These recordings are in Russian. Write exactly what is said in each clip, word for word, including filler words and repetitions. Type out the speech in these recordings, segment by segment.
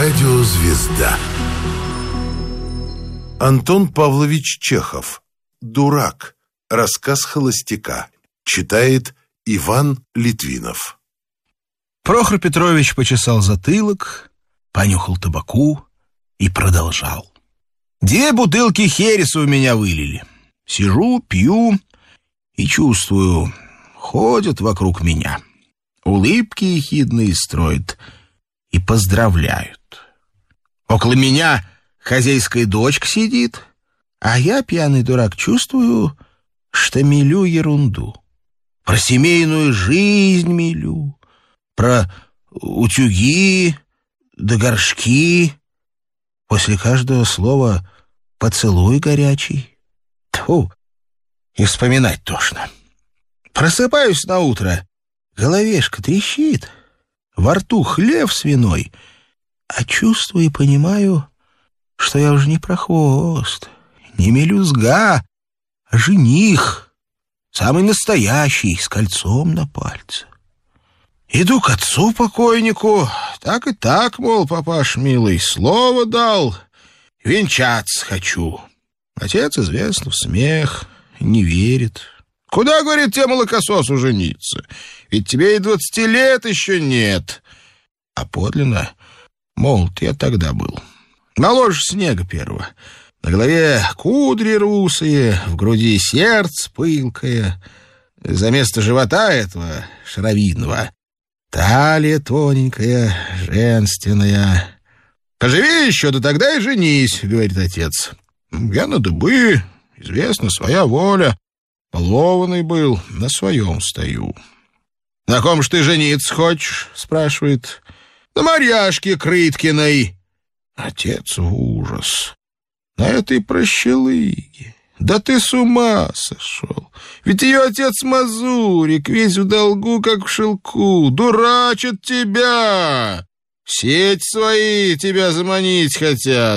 Радиозвезда. Антон Павлович Чехов. «Дурак». Рассказ холостяка. Читает Иван Литвинов. Прохор Петрович почесал затылок, понюхал табаку и продолжал. Две бутылки хереса у меня вылили. Сижу, пью и чувствую, ходят вокруг меня. Улыбки ехидные строят и поздравляют. Около меня хозяйская дочка сидит, а я, пьяный дурак, чувствую, что мелю ерунду. Про семейную жизнь мелю, про утюги да горшки. После каждого слова поцелуй горячий. Тьфу, и вспоминать тошно. Просыпаюсь на утро, головешка трещит, во рту хлеб свиной, а чувствую и понимаю, что я уже не прохвост, не мелюзга, а жених, самый настоящий, с кольцом на пальце. Иду к отцу покойнику, так и так, мол, папаш милый, слово дал, венчаться хочу. Отец, известно, в смех, не верит. Куда, говорит, тебе, молокососу, жениться? Ведь тебе и двадцати лет еще нет. А подлинно, молод я тогда был. Моложе снега первого. На голове кудри русые, в груди сердце пылкое. За место живота этого шаровидного талия тоненькая, женственная. «Поживи еще, да тогда и женись», — говорит отец. Я на дыбы, известно, своя воля. Полованный был, на своем стою. «На ком ж ты жениться хочешь?» — спрашивает. «На Марьяшке Крыткиной». Отец в ужас. На этой прощелыге. Да ты с ума сошел. Ведь ее отец Мазурик, весь в долгу, как в шелку. Дурачат тебя. В сеть свои тебя заманить хотят.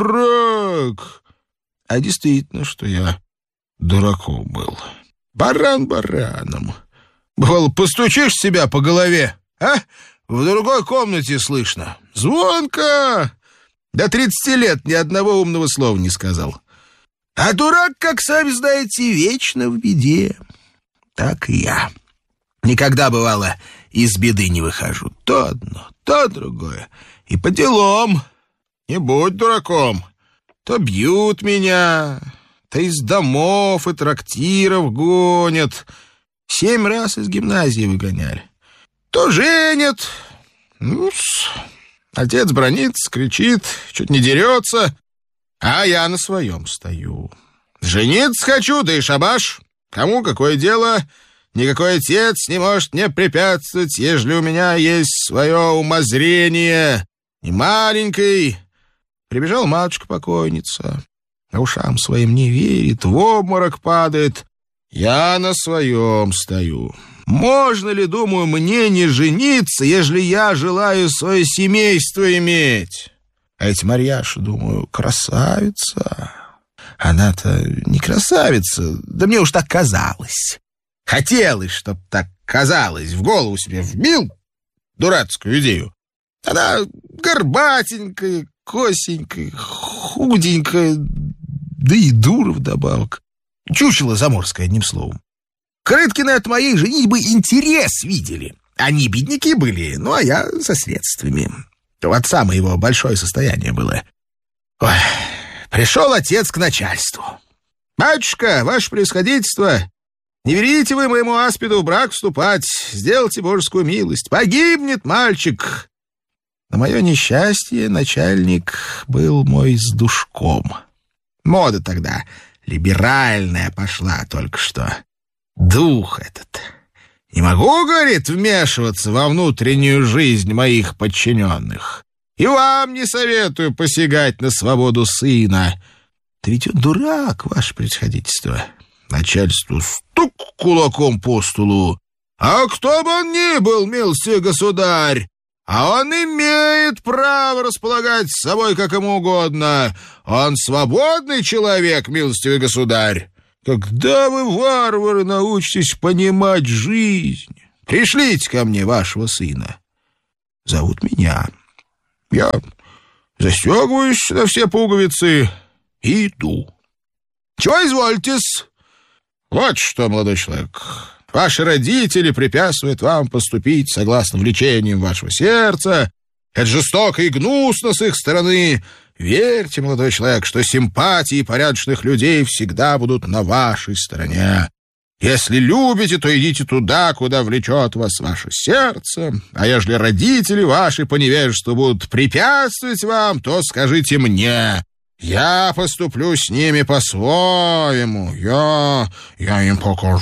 Дурак. А действительно, что я дураком был. Баран бараном. Бывало, постучишь себя по голове, а? В другой комнате слышно. Звонко. До тридцати лет ни одного умного слова не сказал. А дурак, как сами знаете, вечно в беде. Так и я. Никогда, бывало, из беды не выхожу. То одно, то другое. И по делам. Не будь дураком. То бьют меня, то из домов и трактиров гонят. Семь раз из гимназии выгоняли. То женят. Ну-с. Отец бранится, кричит, чуть не дерется, а я на своем стою. Жениться хочу, да и шабаш. Кому какое дело? Никакой отец не может мне препятствовать, ежели у меня есть свое умозрение. И маленькой. Прибежала матушка-покойница. А ушам своим не верит, в обморок падает. Я на своем стою. Можно ли, думаю, мне не жениться, ежели я желаю свое семейство иметь? А ведь Марьяша, думаю, красавица. Она-то не красавица, да мне уж так казалось. Хотелось, чтоб так казалось, в голову себе вбил дурацкую идею. Она горбатенькая, косенькая, худенькая, да и дура вдобавок. Чучело заморское, одним словом. Крыткины от моей женитьбы интерес видели. Они бедняки были, ну, а я со средствами. У отца моего большое состояние было. Ой, пришел отец к начальству. «Батюшка, ваше превосходительство, не велите вы моему аспиду в брак вступать, сделайте божескую милость. Погибнет мальчик». На мое несчастье начальник был мой с душком. Мода тогда либеральная пошла только что. Дух этот. Не могу, говорит, вмешиваться во внутреннюю жизнь моих подчиненных. И вам не советую посягать на свободу сына. Да ведь он дурак, ваше превосходительство. Начальству стук кулаком по столу. А кто бы он ни был, милостивый государь, а он имеет право располагать с собой как ему угодно. Он свободный человек, милостивый государь. Когда вы, варвары, научитесь понимать жизнь? Пришлите ко мне вашего сына. Зовут меня. Я застегиваюсь на все пуговицы и иду. Чего извольтесь? Вот что, молодой человек, ваши родители препятствуют вам поступить согласно влечениям вашего сердца. Это жестоко и гнусно с их стороны. Верьте, молодой человек, что симпатии порядочных людей всегда будут на вашей стороне. Если любите, то идите туда, куда влечет вас ваше сердце. А ежели родители ваши по невежеству будут препятствовать вам, то скажите мне. Я поступлю с ними по-своему. Я, я им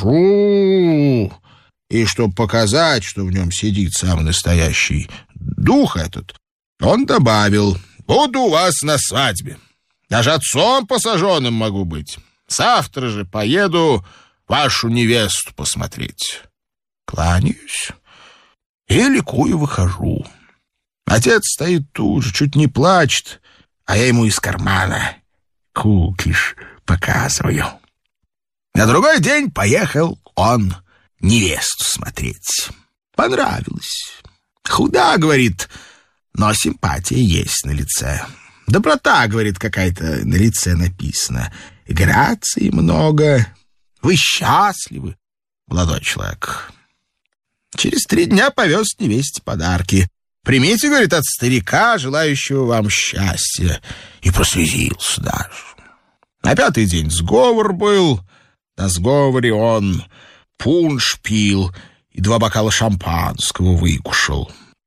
покажу. И чтобы показать, что в нем сидит самый настоящий дух этот, он добавил: буду у вас на свадьбе. Даже отцом посаженным могу быть. Завтра же поеду вашу невесту посмотреть. Кланяюсь и ликую выхожу. Отец стоит тут же, чуть не плачет, а я ему из кармана кукиш показываю. На другой день поехал он невесту смотреть. Понравилось. Худа, говорит, но симпатия есть на лице. Доброта, говорит, какая-то на лице написана. Грации много. Вы счастливы, молодой человек. Через три дня повез невесте подарки. Примите, говорит, от старика, желающего вам счастья. И прослезился даже. На пятый день сговор был. На сговоре он пунш пил и два бокала шампанского выкушал.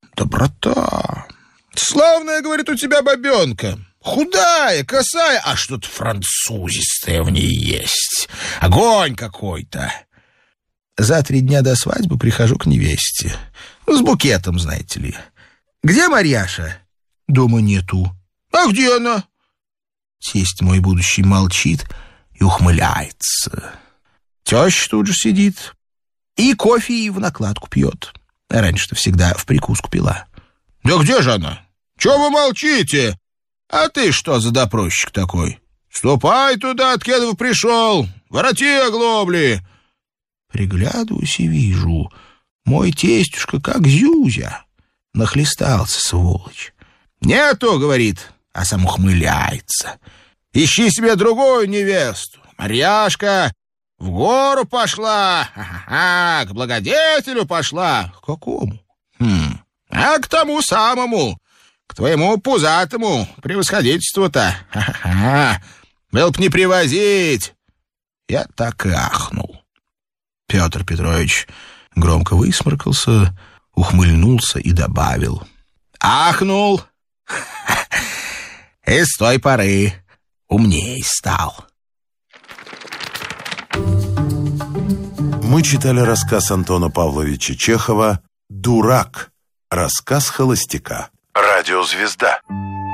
Доброта. Славная, говорит, у тебя бабенка. Худая, косая, а что-то французистое в ней есть. Огонь какой-то. За три дня до свадьбы прихожу к невесте. Ну, с букетом, знаете ли. Где Марьяша? Дома нету. А где она? Тесть мой будущий молчит и ухмыляется. Теща тут же сидит и кофе и в накладку пьет. Раньше-то всегда в прикуску пила. Да где же она? Чего вы молчите? А ты что за допросчик такой? Ступай туда, откуда пришел. Вороти оглобли. Приглядываюсь и вижу. Мой тестюшка как зюзя. Нахлестался, сволочь. Нету, говорит, а сам ухмыляется. Ищи себе другую невесту. Марьяшка в гору пошла. Ха-ха-ха, к благодетелю пошла. К какому? Хм, а к тому самому. К твоему пузатому превосходительству-то. Ха-ха-ха. Был б не привозить. Я так и ахнул. Петр Петрович громко высморкался, ухмыльнулся и добавил: ахнул. И с той поры умней стал. Мы читали рассказ Антона Павловича Чехова «Дурак». Рассказ холостяка. Радиозвезда.